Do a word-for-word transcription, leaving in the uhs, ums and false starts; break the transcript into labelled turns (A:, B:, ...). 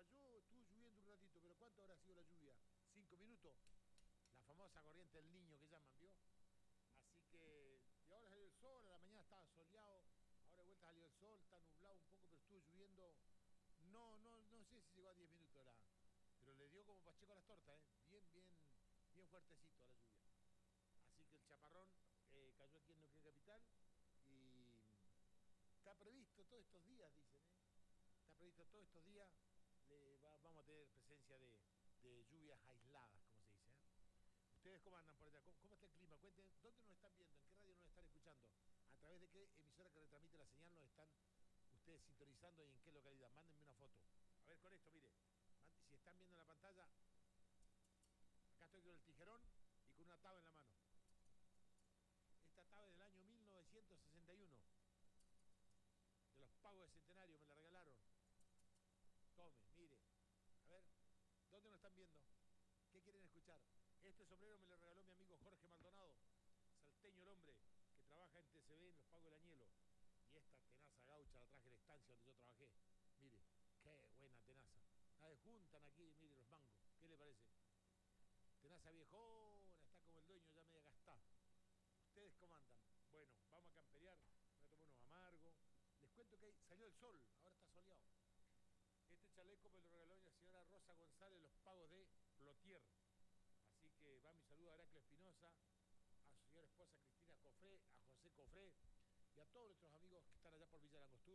A: cayó, estuvo lloviendo un ratito, pero ¿cuánto habrá sido la lluvia? ¿Cinco minutos? La famosa corriente del Niño que llaman, ¿vio? Así que, y ahora salió el sol, a la mañana estaba soleado, ahora de vuelta salió el sol, está nublado un poco, pero estuvo lloviendo. No, no, no sé si llegó a diez minutos la, pero le dio como Pacheco a las tortas, ¿eh? Bien, bien, bien fuertecito a la lluvia. Así que el chaparrón eh, cayó aquí en Neuquén Capital y está previsto todos estos días, dicen, ¿eh? Está previsto todos estos días, le va, vamos a tener presencia de, de lluvias aisladas, como se dice, ¿eh? ¿Ustedes cómo andan por allá? ¿Cómo, ¿Cómo está el clima? Cuenten, ¿dónde nos están viendo? ¿En qué radio nos están escuchando? ¿A través de qué emisora que retransmite la señal nos están ustedes sintonizando y en qué localidad? Mándenme una foto. A ver, con esto, mire. Si están viendo en la pantalla, acá estoy con el tijerón y con una taba en la mano. Esta taba es del año mil novecientos sesenta y uno. De los pagos de centenario, me la regalaron. Tome, mire. A ver, ¿dónde nos están viendo? ¿Qué quieren escuchar? Este sombrero me lo regaló mi amigo Jorge Maldonado, salteño el hombre, que trabaja en T C B en los pagos del Añelo. Y esta tenaza gaucha la traje de la estancia donde yo trabajé. Mire, qué buena tenaza. La juntan aquí, mire los mangos. ¿Qué le parece? Tenaza viejona, está como el dueño, ya media gastada. ¿Ustedes cómo andan? Bueno, vamos a camperiar. Voy a tomar unos amargos. Les cuento que salió el sol, ahora está soleado. Este chaleco me lo regaló la señora Rosa González, los pagos de Plotier. Así que va mi saludo a Heraclio Espinosa, a su señora esposa Cristina Cofré, a José Cofré y a todos nuestros amigos que están allá por Villa Langostura.